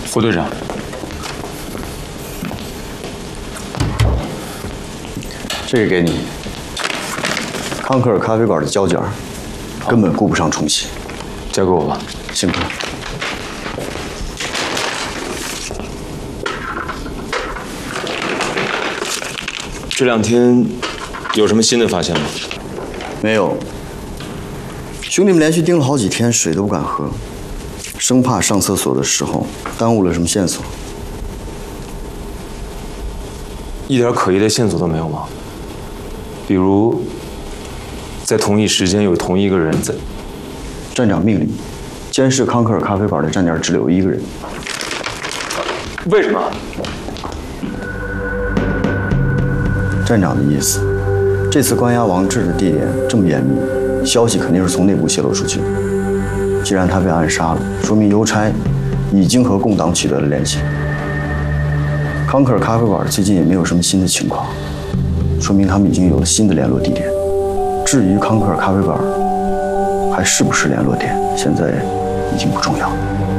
胡队长， 这个给你。康克尔咖啡馆的胶卷，根本顾不上重启， 交给我吧。 辛苦了。 这2天有什么新的发现吗？ 没有。兄弟们连续盯了好几天，水都不敢喝，生怕上厕所的时候耽误了什么线索。 一点可疑的线索都没有吗？比如，在同一时间有同一个人在。 站长命令，监视康克尔咖啡馆的站点只留1个人。 为什么？ 站长的意思，这次关押王志的地点这么严密，消息肯定是从内部泄露出去的。既然他被暗杀了，说明邮差已经和共党取得了联系。康克尔咖啡馆最近也没有什么新的情况，说明他们已经有了新的联络地点。至于康克尔咖啡馆还是不是联络点，现在已经不重要了。